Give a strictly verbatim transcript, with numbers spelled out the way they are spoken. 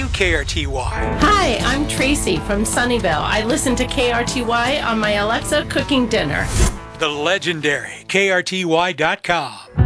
K R T Y. Hi, I'm Tracy from Sunnyvale. I listen to K R T Y on my Alexa cooking dinner. The legendary K R T Y dot com.